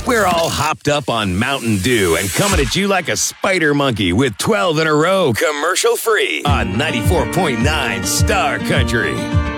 We're all hopped up on Mountain Dew and coming at you like a spider monkey with 12 in a row, commercial free on 94.9 Star Country.